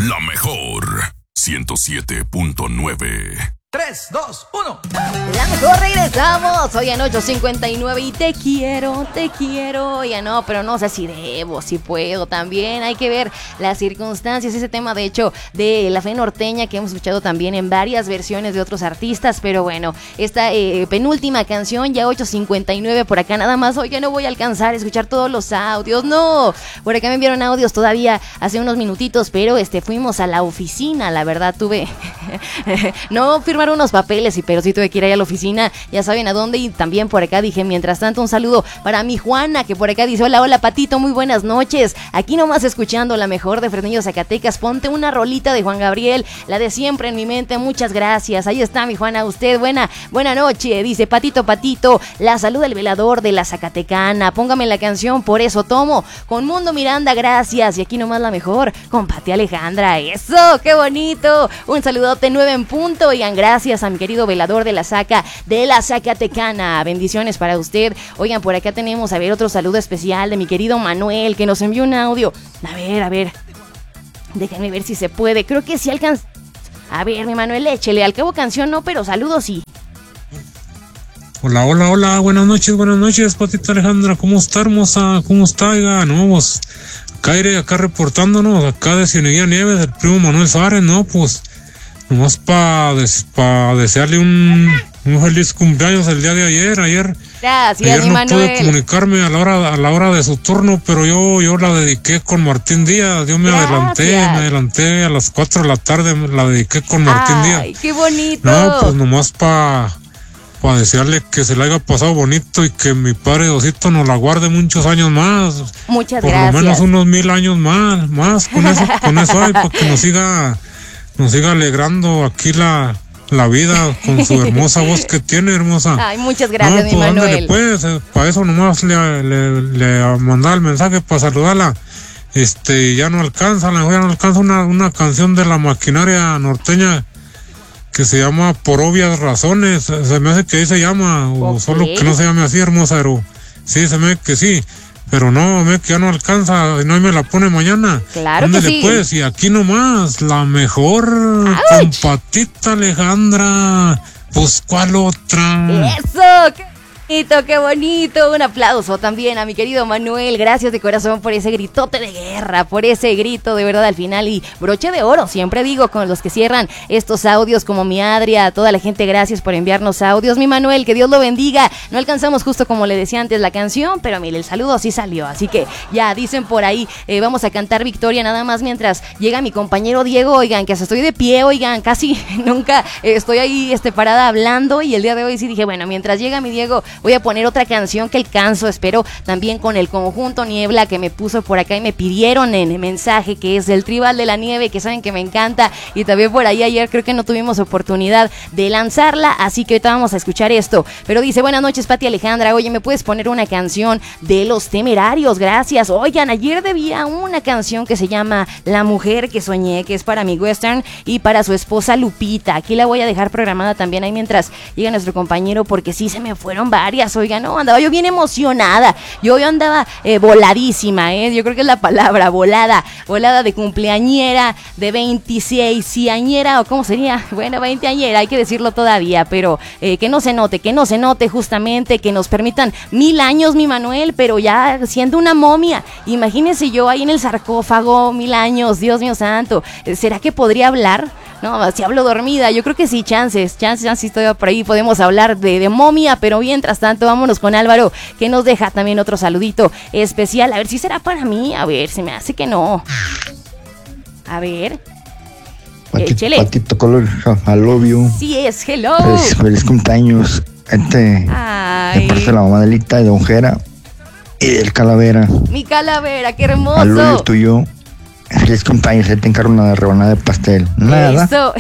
La mejor 107.9. 3, 2, 1. La mejor, regresamos. Hoy en 8:59 y te quiero. Ya no, pero no sé si debo, si puedo también. Hay que ver las circunstancias. Ese tema, de hecho, de la fe norteña que hemos escuchado también en varias versiones de otros artistas. Pero bueno, esta penúltima canción, ya 8:59 por acá nada más. Hoy ya no voy a alcanzar a escuchar todos los audios. No, por acá me enviaron audios todavía hace unos minutitos, pero fuimos a la oficina. La verdad, tuve no firmar unos papeles, pero sí tuve que ir ahí a la oficina, ya saben a dónde. Y también por acá dije, mientras tanto, un saludo para mi Juana, que por acá dice: hola Patito, muy buenas noches, aquí nomás escuchando la mejor de Fresnillo, Zacatecas. Ponte una rolita de Juan Gabriel, la de siempre en mi mente, muchas gracias. Ahí está mi Juana, usted, buena noche. Dice: Patito, la salud del velador de la Zacatecana, póngame la canción Por Eso Tomo, con Mundo Miranda, gracias. Y aquí nomás la mejor, con Pati Alejandra. Eso, qué bonito. Un saludote, 9 en punto. Oigan, gracias a mi querido velador de la Zacatecana. Bendiciones para usted. Oigan, por acá tenemos, a ver, otro saludo especial de mi querido Manuel, que nos envió un audio. A ver. Déjenme ver si se puede. Creo que sí alcanza. A ver, mi Manuel, échele. Al cabo canción no, pero saludos sí. Hola. Buenas noches, Patita Alejandra. ¿Cómo está, hermosa? ¿Cómo está? Oiga, no, pues, acá reportándonos, acá de Cieneguía Nieves, el primo Manuel Suárez, ¿no? Pues, nomás para desearle un feliz cumpleaños el día de ayer. Gracias, mi no Manuel. pude comunicarme a la hora de su turno, pero yo la dediqué con Martín Díaz. Yo me adelanté a las 4 de la tarde, la dediqué con Martín Díaz. ¡Ay, qué bonito! No, pues nomás para desearle que se le haya pasado bonito y que mi padre Diosito nos la guarde muchos años más. Muchas gracias. Por lo menos unos 1000 años más, con eso hay, para que nos siga alegrando aquí la vida con su hermosa voz que tiene, hermosa. Ay, muchas gracias, mi Manuel. Ándale, pues, para eso nomás le mandaba el mensaje para saludarla. Ya no alcanza una canción de la maquinaria norteña que se llama Por Obvias Razones. Se me hace que ahí se llama, o solo que no se llame así, hermosa, pero sí, se me hace que sí. Pero no, que ya no alcanza, no me la pone mañana. Claro. Ándale, que sí. Pues, y aquí nomás, la mejor, con Patita Alejandra. Pues, ¿cuál otra? ¡Eso! ¡Qué bonito! Un aplauso también a mi querido Manuel. Gracias de corazón por ese gritote de guerra, por ese grito de verdad al final. Y broche de oro, siempre digo, con los que cierran estos audios, como mi Adria, a toda la gente, gracias por enviarnos audios. Mi Manuel, que Dios lo bendiga. No alcanzamos, justo como le decía antes, la canción, pero mire, el saludo sí salió. Así que ya dicen por ahí, vamos a cantar victoria nada más mientras llega mi compañero Diego. Oigan, que hasta estoy de pie, oigan, casi nunca estoy ahí parada hablando. Y el día de hoy sí dije, bueno, mientras llega mi Diego, voy a poner otra canción que alcanzo, espero también con el conjunto Niebla, que me puso por acá y me pidieron en el mensaje, que es el Tribal de la Nieve, que saben que me encanta, y también por ahí ayer creo que no tuvimos oportunidad de lanzarla, así que ahorita vamos a escuchar esto. Pero dice: buenas noches, Pati Alejandra, oye, ¿me puedes poner una canción de Los Temerarios? Gracias. Oigan, ayer debía una canción que se llama La Mujer que Soñé, que es para mi Western y para su esposa Lupita. Aquí la voy a dejar programada también ahí mientras llega nuestro compañero, porque sí se me fueron varias. Oigan, no, andaba yo bien emocionada, yo andaba voladísima, yo creo que es la palabra, volada de cumpleañera, de 26añera, o cómo sería, bueno, 20añera, hay que decirlo todavía, pero que no se note justamente, que nos permitan 1000 años, mi Manuel, pero ya siendo una momia. Imagínense yo ahí en el sarcófago, 1000 años, Dios mío santo. ¿Será que podría hablar? No, si hablo dormida, yo creo que sí, chances, estoy por ahí, podemos hablar de momia, pero mientras tanto, vámonos con Álvaro, que nos deja también otro saludito especial. A ver si será para mí, a ver, se me hace que no. A ver. Échele. Patito Color, I love you. Sí es, hello. Feliz cumpleaños. De parte de la mamadelita de Don Jera y del Calavera. Mi Calavera, qué hermoso. I love you tuyo. Feliz cumpleaños, te encargo una rebanada de pastel. Nada. Eso.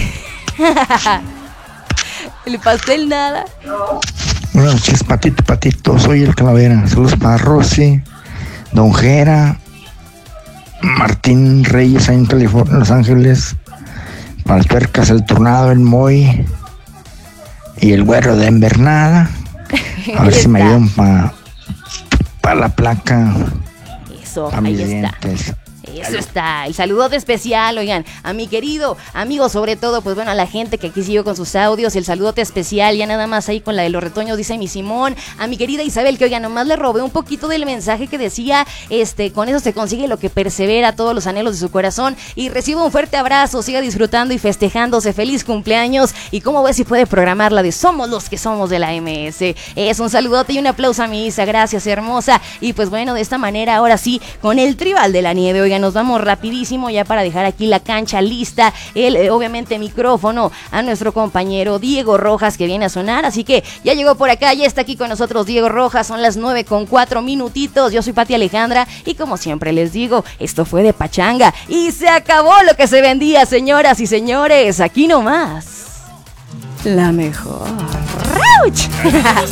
El pastel nada. Buenas noches, Patito, soy el Calavera. Saludos para Rosy, Don Jera, Martín Reyes ahí en California, Los Ángeles, para las Percas, el Tornado, el Moy y el Güero de Envernada. A ver si me ayudan para la placa. Eso, para mis ahí está. dientes. Eso está, el saludote especial, oigan, a mi querido amigo, sobre todo, pues bueno, a la gente que aquí siguió con sus audios, el saludote especial, ya nada más ahí con la de los retoños, dice mi Simón, a mi querida Isabel, que oigan, nomás le robé un poquito del mensaje que decía, con eso se consigue lo que persevera, todos los anhelos de su corazón, y reciba un fuerte abrazo, siga disfrutando y festejándose, feliz cumpleaños, y cómo ves si puede programar la de Somos los que somos de la MS, es un saludote y un aplauso a mi Isa, gracias hermosa, y pues bueno, de esta manera, ahora sí, con el tribal de la nieve, oigan, nos vamos rapidísimo ya para dejar aquí la cancha lista, obviamente micrófono a nuestro compañero Diego Rojas que viene a sonar, así que ya llegó por acá, ya está aquí con nosotros Diego Rojas, son las 9:04, yo soy Pati Alejandra y como siempre les digo, esto fue de pachanga y se acabó lo que se vendía, señoras y señores, aquí nomás, la mejor. ¡Rauch!